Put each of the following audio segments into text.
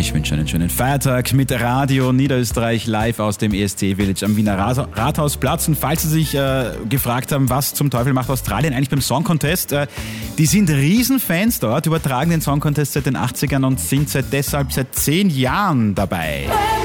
Ich wünsche einen schönen Feiertag mit Radio Niederösterreich live aus dem ESC Village am Wiener Rathausplatz. Und falls Sie sich gefragt haben, was zum Teufel macht Australien eigentlich beim Song Contest, die sind Riesenfans dort, übertragen den Song Contest seit den 80ern und sind deshalb seit 10 Jahren dabei.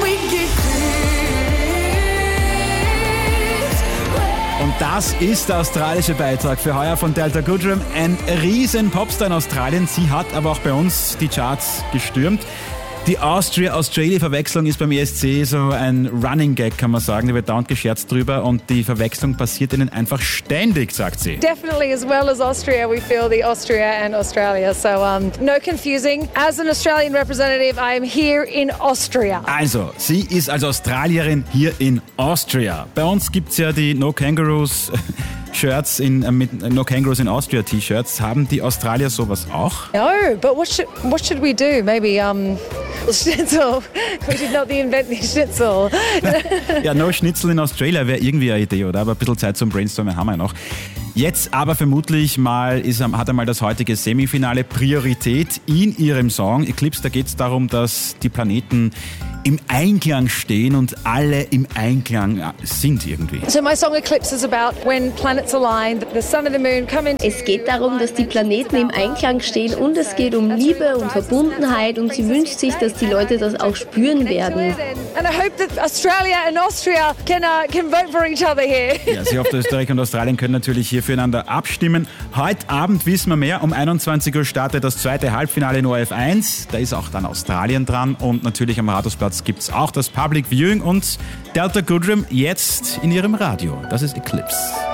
Und das ist der australische Beitrag für heuer von Delta Goodrem. Ein riesen Popstar in Australien. Sie hat aber auch bei uns die Charts gestürmt. Die Austria-Australia-Verwechslung ist beim ESC so ein Running Gag, kann man sagen. Da wird dauernd gescherzt drüber und die Verwechslung passiert ihnen einfach ständig, sagt sie. Definitely, as well as Austria, we feel the Austria and Australia. So, no confusing. As an Australian representative, I am here in Austria. Also, sie ist als Australierin hier in Austria. Bei uns gibt's ja die No Kangaroos Shirts mit No Kangaroos in Austria T-Shirts. Haben die Australier sowas auch? No, but what should we do? Maybe Schnitzel. We did not invent the Schnitzel. Ja, No Schnitzel in Australia wäre irgendwie eine Idee, oder? Aber ein bisschen Zeit zum Brainstormen haben wir noch. Jetzt aber vermutlich hat einmal das heutige Semifinale Priorität in ihrem Song Eclipse. Da geht es darum, dass die Planeten im Einklang stehen und alle im Einklang sind irgendwie. So my song Eclipse is about when planets align, the sun and the moon come in. Es geht darum, dass die Planeten im Einklang stehen und es geht um Liebe und Verbundenheit und sie wünscht sich, dass die Leute das auch spüren werden. And I hope that Australia and Austria can vote for each other here. Ja, sie hofft, Österreich und Australien können natürlich hier füreinander abstimmen. Heute Abend wissen wir mehr. Um 21 Uhr startet das zweite Halbfinale in ORF 1. Da ist auch dann Australien dran und natürlich am Rathausplatz gibt es auch das Public Viewing und Delta Goodrem jetzt in ihrem Radio. Das ist Eclipse.